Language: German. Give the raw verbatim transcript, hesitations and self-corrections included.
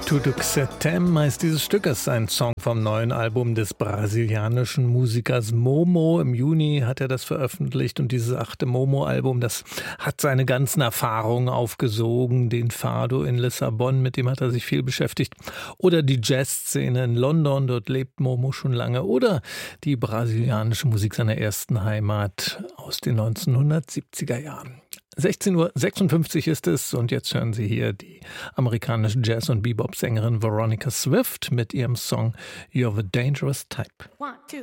Tudo que se tem heißt dieses Stück. Es ist ein Song vom neuen Album des brasilianischen Musikers Momo. Im Juni hat er das veröffentlicht und dieses achte Momo-Album, das hat seine ganzen Erfahrungen aufgesogen. Den Fado in Lissabon, mit dem hat er sich viel beschäftigt. Oder die Jazzszene in London, dort lebt Momo schon lange. Oder die brasilianische Musik seiner ersten Heimat aus den neunzehnhundertsiebziger Jahren. sechzehn Uhr sechsundfünfzig ist es und jetzt hören Sie hier die amerikanische Jazz- und Bebop-Sängerin Veronica Swift mit ihrem Song You're the Dangerous Type. One, two.